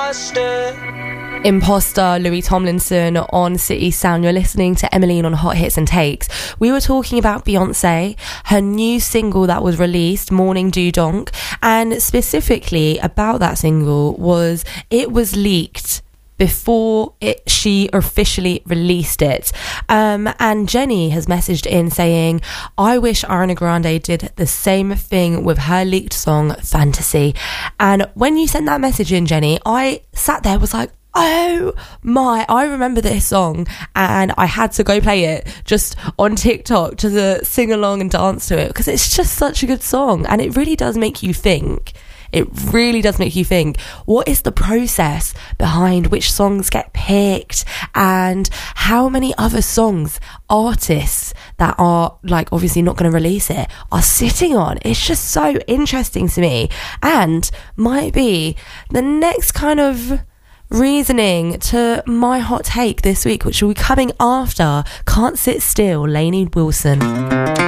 Imposter, Louis Tomlinson on City Sound. You're listening to Emmeline on Hot Hits and Takes. We were talking about Beyonce, her new single that was released, Morning Dew Donk, and specifically about that single was it was leaked before she officially released it. And Jenny has messaged in saying, I wish Ariana Grande did the same thing with her leaked song, Fantasy. And when you sent that message in, Jenny, I sat there, was like, oh my, I remember this song, and I had to go play it just on TikTok to sing along and dance to it, because it's just such a good song, and it really does make you think. It really does make you think, what is the process behind which songs get picked, and how many other songs artists that are like obviously not going to release it are sitting on. It's just so interesting to me, and might be the next kind of reasoning to my hot take this week, which will be coming after Can't Sit Still, Lainey Wilson.